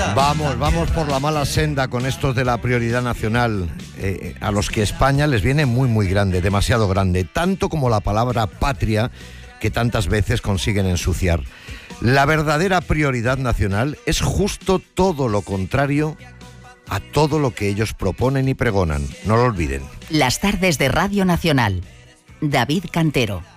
Vamos por la mala senda con estos de la prioridad nacional, a los que España les viene muy, muy grande, demasiado grande, tanto como la palabra patria que tantas veces consiguen ensuciar. La verdadera prioridad nacional es justo todo lo contrario a todo lo que ellos proponen y pregonan. No lo olviden. Las tardes de Radio Nacional. David Cantero.